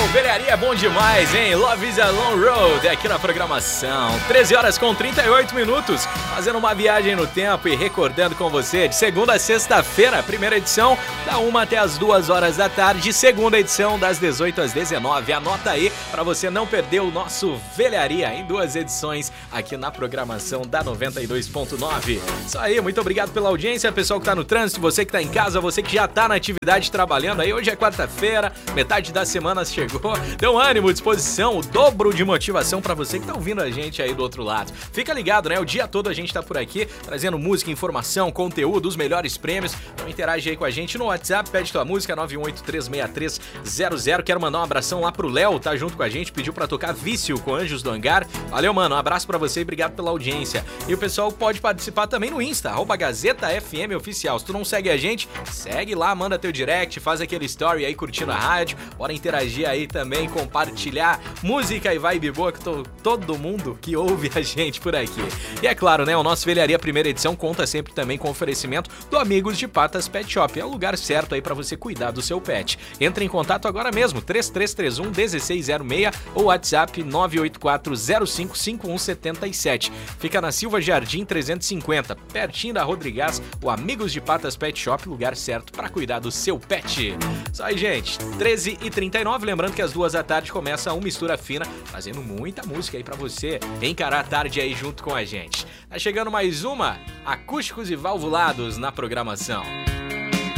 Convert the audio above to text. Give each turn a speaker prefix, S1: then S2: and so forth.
S1: velharia é bom demais, hein? Love is a Long Road aqui na programação. 13 horas com 38 minutos, fazendo uma viagem no tempo e recordando com você de segunda a sexta-feira, primeira edição, da 1 até as 2 horas da tarde, segunda edição das 18 às 19. Anota aí pra você não perder o nosso Velharia em 2 edições aqui na programação da 92.9. Isso aí, muito obrigado pela audiência, pessoal que tá no trânsito, você que tá em casa, você que já tá na atividade trabalhando aí. Hoje é quarta-feira, metade da semana chegou. Deu ânimo, disposição, o dobro de motivação pra você que tá ouvindo a gente aí do outro lado. Fica ligado, né? O dia todo a gente tá por aqui, trazendo música, informação, conteúdo, os melhores prêmios. Então interage aí com a gente no WhatsApp, pede tua música 918-363-00. Quero mandar um abração lá pro Léo, tá junto com a gente, pediu pra tocar Vício com Anjos do Hangar. Valeu, mano, um abraço pra você e obrigado pela audiência. E o pessoal pode participar também no Insta, @Gazeta FM Oficial. Se tu não segue a gente, segue lá, manda teu direct, faz aquele story aí curtindo a rádio. Bora interagir aí também, compartilhar música e vibe boa que todo mundo que ouve a gente por aqui. E é claro, né, o nosso Velharia primeira edição conta sempre também com oferecimento do Amigos de Patas Pet Shop. É o lugar certo aí pra você cuidar do seu pet. Entre em contato agora mesmo, 3331-1606 ou WhatsApp 984055177. Fica na Silva Jardim 350, pertinho da Rodrigues, o Amigos de Patas Pet Shop, lugar certo pra cuidar do seu pet. Isso aí, gente, 13h39, lembrando que às 2 da tarde começa um Mistura Fina, fazendo muita música aí pra você encarar a tarde aí junto com a gente. Tá chegando mais uma, Acústicos e Valvulados na programação.